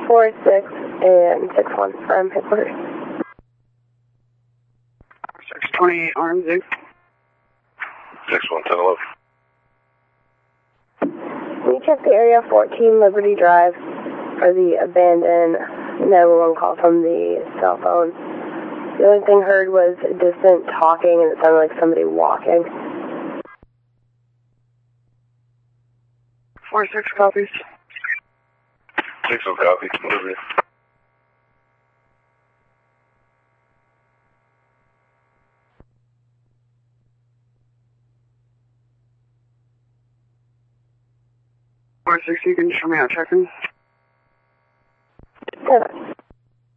4-6 and 6-1 from headquarters. 620 arms, 6-1, 10-11. Can you check the area 14 Liberty Drive for the abandoned 911 call from the cell phone? The only thing heard was distant talking and it sounded like somebody walking. 4-6 copies. 6-1 copy. Liberty. You can show me out check-in.